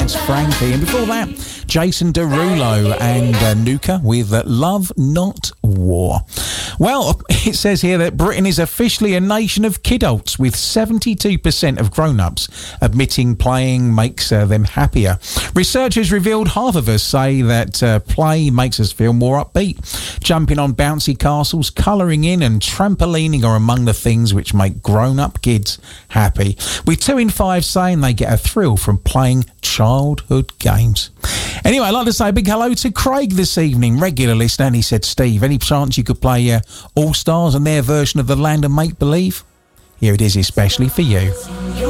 that's Frankie. And before that, Jason Derulo and Nuka with Love Not War. Well, it says here that Britain is officially a nation of kidults, with 72% of grown-ups admitting playing makes them happier. Researchers revealed half of us say that play makes us feel more upbeat. Jumping on bouncy castles, colouring in and trampolining are among the things which make grown-up kids happy, with 2 in 5 saying they get a thrill from playing childhood games. Anyway, I'd like to say a big hello to Craig this evening, regular listener, and he said, Steve, any chance you could play All Stars and their version of the Land of Make Believe? Here it is, especially for you.